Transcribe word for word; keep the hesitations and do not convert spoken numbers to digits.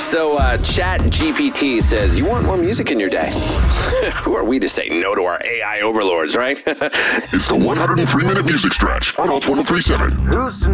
So, uh, Chat G P T says, you want more music in your day? Who are we to say no to our A I overlords, right? It's the one hundred three minute music stretch on Alt one oh three point seven. Who's to